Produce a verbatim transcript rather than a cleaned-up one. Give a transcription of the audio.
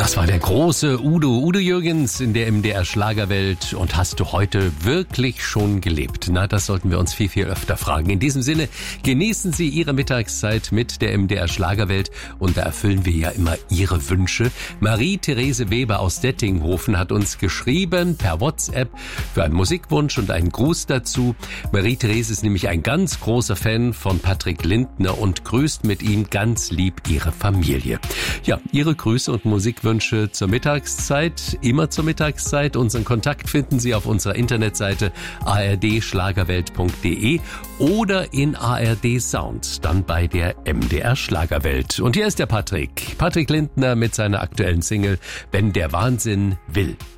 Das war der große Udo, Udo Jürgens in der M D R Schlagerwelt. Und hast du heute wirklich schon gelebt? Na, das sollten wir uns viel, viel öfter fragen. In diesem Sinne, genießen Sie Ihre Mittagszeit mit der M D R Schlagerwelt. Und da erfüllen wir ja immer Ihre Wünsche. Marie-Therese Weber aus Dettinghofen hat uns geschrieben per WhatsApp für einen Musikwunsch und einen Gruß dazu. Marie-Therese ist nämlich ein ganz großer Fan von Patrick Lindner und grüßt mit ihm ganz lieb ihre Familie. Ja, Ihre Grüße und Musikwünsche zur Mittagszeit, immer zur Mittagszeit. Unseren Kontakt finden Sie auf unserer Internetseite a r d schlagerwelt punkt d e oder in A R D Sound, dann bei der M D R Schlagerwelt. Und hier ist der Patrick. Patrick Lindner mit seiner aktuellen Single Wenn der Wahnsinn will.